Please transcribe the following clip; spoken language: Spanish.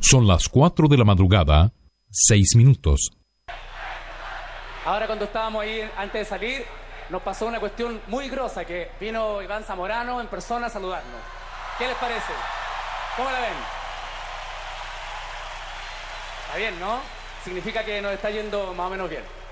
Son las 4 de la madrugada, 6 minutos. Ahora cuando estábamos ahí antes de salir, nos pasó una cuestión muy grosa, que vino Iván Zamorano en persona a saludarnos. ¿Qué les parece? ¿Cómo la ven? Está bien, ¿no? Significa que nos está yendo más o menos bien.